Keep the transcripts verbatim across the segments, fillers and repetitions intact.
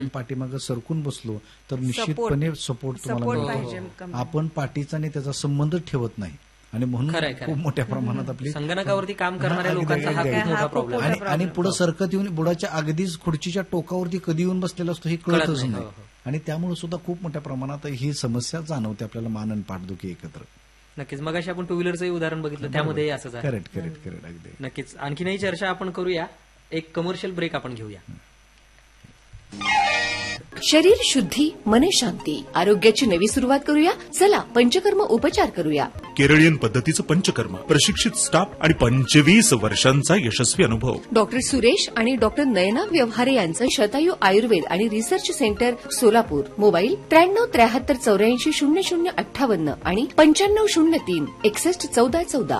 पाठीमागं सरकून बसलो तर निश्चितपणे सपोर्ट तुम्हाला मिळतो. आपण पाठीचा आणि त्याचा संबंध ठेवत नाही आणि म्हणून खूप मोठ्या प्रमाणात आपली संगणकावरती काम करणाऱ्या लोकांचा हा खूप मोठा प्रॉब्लेम आणि पुढे सरकत येऊन बुडाच्या अगदीच खुर्चीच्या टोकावरती कधी येऊन बसलेला असतो हे कळतच नाही आणि त्यामुळे सुद्धा खूप मोठ्या प्रमाणात ही समस्या जाणवते आपल्याला मान आणि पाठदुखी एकत्र. नक्कीच. मगाशी आपण टू व्हीलरचंही उदाहरण बघितलं त्यामध्ये असंच आहे. करेक्ट करेक्ट करेक्ट अगदी नक्कीच. आणखीनही चर्चा आपण करूया. एक कमर्शियल ब्रेक आपण घेऊया. शरीर शुद्धी मन शांती आरोग्याची नवी सुरुवात करूया. चला पंचकर्म उपचार करूया. केरळियन पद्धतीचं पंचकर्म, प्रशिक्षित स्टाफ आणि पंचवीस वर्षांचा यशस्वी अनुभव. डॉक्टर सुरेश आणि डॉक्टर नयना व्यवहारे यांचं शतायू आयुर्वेद आणि रिसर्च सेंटर सोलापूर. मोबाईल त्र्याण्णव त्र्याहत्तर चौऱ्याऐंशी शून्य शून्य अठ्ठावन्न आणि पंच्याण्णव शून्य तीन एकसष्ट चौदा चौदा.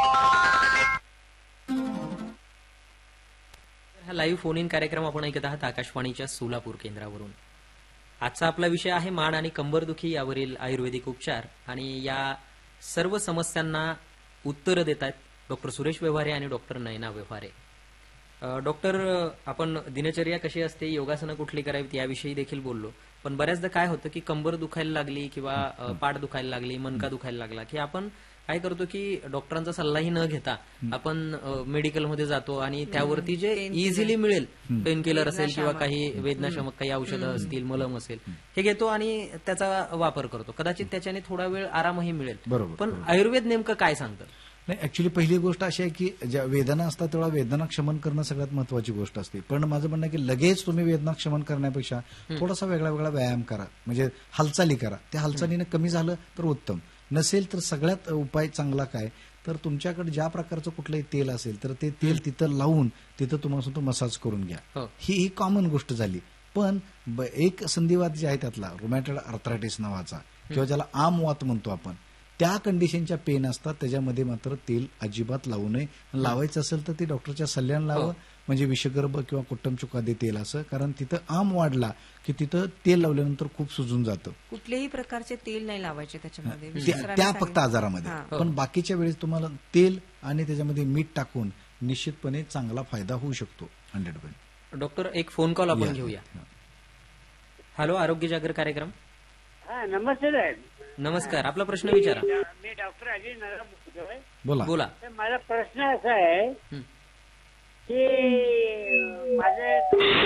हा लाईव्ह फोन इन कार्यक्रम आपण ऐकत आहात आकाशवाणीच्या सोलापूर केंद्रावरून. आजचा आपला विषय आहे मान आणि कंबरदुखी यावरील आयुर्वेदिक उपचार आणि या सर्व समस्यांना उत्तरं देत आहेत डॉक्टर सुरेश व्यवहारे आणि डॉक्टर नयना व्यवहारे. डॉक्टर, आपण दिनचर्या कशी असते, योगासनं कुठली करावीत याविषयी देखील बोललो, पण बऱ्याचदा काय होतं की कंबर दुखायला लागली किंवा पाठ दुखायला लागली, मनका दुखायला लागला की आपण काय करतो की डॉक्टरांचा सल्लाही न घेता आपण मेडिकलमध्ये जातो आणि त्यावरती जे इझिली मिळेल पेन किलर असेल किंवा काही वेदनाशामक काही औषधं असतील, मलम असेल, हे घेतो आणि त्याचा वापर करतो. कदाचित त्याच्याने थोडा वेळ आरामही मिळेल. पण आयुर्वेद नेमकं काय सांगतं? नाही, ऍक्च्युली पहिली गोष्ट अशी आहे की ज्या वेदना असतात तेव्हा वेदना क्षमन करणं सगळ्यात महत्वाची गोष्ट असते. पण माझं म्हणणं आहे की लगेच तुम्ही वेदना क्षमन करण्यापेक्षा थोडासा वेगळा वेगळा व्यायाम करा, म्हणजे हालचाली करा. त्या हालचालीनं कमी झालं तर उत्तम, नसेल तर सगळ्यात उपाय चांगला काय तर तुमच्याकडे ज्या प्रकारचं कुठलंही तेल असेल तर ते तेल तिथं लावून तिथं तुम्हाला तो मसाज करून घ्या. ही ही कॉमन गोष्ट झाली. पण एक संधिवात जे आहे त्यातला रुमॅटॉइड आर्थरायटिस नावाचा किंवा ज्याला आम वात म्हणतो आपण, त्या कंडिशनच्या पेन असतात त्याच्यामध्ये मात्र तेल अजिबात लावू नये. लावायचं असेल तर ते डॉक्टरच्या सल्ल्यानं लावं, म्हणजे विषगर्भ किंवा कुट्टम चुकादे तेल असं, कारण तिथं आम वाढला की तिथं तेल लावल्यानंतर खूप सुजून जातं. कुठलेही प्रकारचे तेल नाही लावायचे त्याच्यामध्ये, त्या फक्त आजारामध्ये. पण बाकीच्या वेळेस तुम्हाला तेल आणि त्याच्यामध्ये मीठ टाकून निश्चितपणे चांगला फायदा होऊ शकतो. Hundred percent. डॉक्टर, एक फोन कॉल आपण घेऊया. हॅलो, आरोग्य जागर कार्यक्रम. नमस्ते साहेब. नमस्कार, आपला प्रश्न विचारा. मी डॉक्टर अजय नगर बोलतोय. बोला बोला. माझा प्रश्न असा आहे की माझे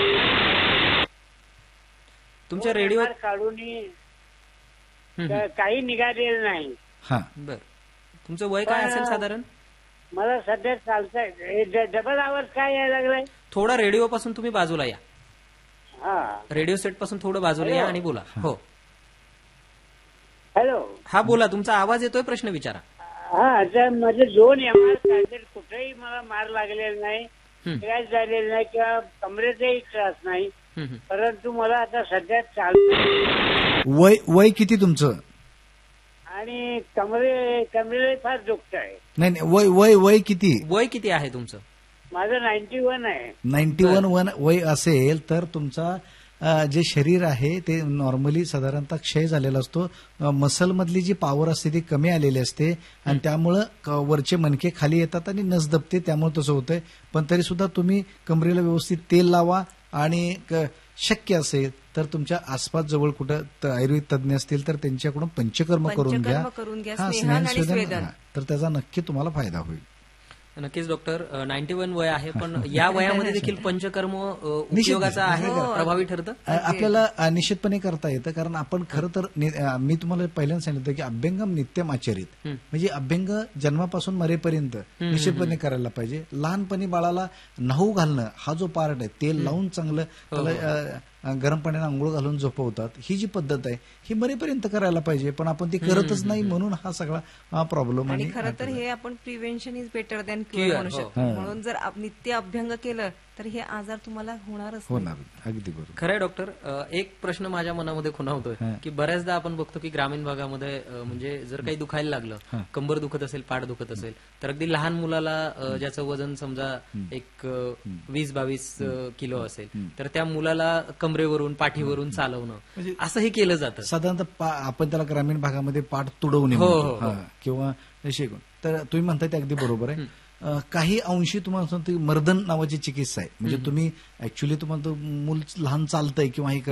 तुमच्या रेडिओ काढून काही निघालेलं नाही. हा, बर. तुमचं वय काय असेल साधारण? मला सध्या चालतंय. डबल आवाज काय यायला लागलाय? थोडा रेडिओ पासून तुम्ही बाजूला या. हा, रेडिओ सेट पासून थोडं बाजूला या आणि बोला. हो, हॅलो. हा बोला, तुमचा आवाज येतोय, प्रश्न विचारा. हा, तर माझे दोन एम आर काढले, कुठेही मला मार लागलेला नाही, त्रास झालेला नाही किंवा कमरेचाही त्रास नाही. परंतु मला आता सध्या चालत. वय वय किती तुमचं? आणि कमरे कमरेला फार दुखत आहे. नाही नाही, वय वय वय किती? वय किती आहे तुमचं? माझं नाईन्टी वन आहे. नाईन्टी वन वन वय असेल तर तुमचा जे शरीर आहे ते नॉर्मली साधारणतः क्षय झालेला असतो. मसलमधली जी पॉवर असते ती कमी आलेली असते आणि त्यामुळं वरचे मणके खाली येतात आणि नस दबते, त्यामुळे तसं होतंय. पण तरी सुद्धा तुम्ही कमरेला व्यवस्थित तेल लावा आणि शक्य असेल तर तुमच्या आसपास जवळ कुठं आयुर्वेद तज्ञ असतील तर त्यांच्याकडून पंचकर्म करून घ्या. हा, स्नेहस्वेदन, तर त्याचा नक्की तुम्हाला फायदा होईल. नक्कीच डॉक्टर. नाईन्टी वन वय आहे, पण या वयामध्ये देखील पंचकर्म उपयोगाचं आहे, प्रभावी ठरतं. आपल्याला निश्चितपणे करता येतं, कारण आपण खरं तर मी तुम्हाला पहिल्यांदा सांगितलं की अभ्यंगम नित्यम आचरित, म्हणजे अभ्यंग जन्मापासून मरेपर्यंत निश्चितपणे करायला पाहिजे. लहानपणी बाळाला न्हाऊ घालणं हा जो पार्ट आहे, तेल लावून चांगलं त्याला गरम पाण्याने आंघोळ घालून झोपवतात, ही जी पद्धत आहे ही मरेपर्यंत करायला पाहिजे, पण आपण ती करतच नाही, म्हणून हा सगळा प्रॉब्लेम. आणि खरं तर हे आपण prevention is better than cure म्हणू शकतो. म्हणून जर नित्य अभ्यंग केलं तर हे आजार तुम्हाला होणारच होणार. अगदी बरोबर. खरंय डॉक्टर. एक प्रश्न माझ्या मनामध्ये खुणावतोय की बऱ्याचदा आपण बघतो की ग्रामीण भागामध्ये म्हणजे जर काही दुखायला लागलं, कंबर दुखत असेल, पाठ दुखत असेल, तर अगदी लहान मुलाला ज्याचं वजन समजा एक वीस बावीस किलो असेल तर त्या मुलाला कमरेवरून पाठीवरून चालवणं असंही केलं जातं. साधारणतः आपण त्याला ग्रामीण भागामध्ये पाठ तुडवणे किंवा शिकवण. तर तुम्ही म्हणताय ते अगदी बरोबर आहे. अ, काही अंशी तुम्हाला सांगतो मर्दन नावाची चिकित्सा आहे. म्हणजे तुम्ही ऍक्च्युली तुम्हाला तो मूल लहान चालतंय किंवा हे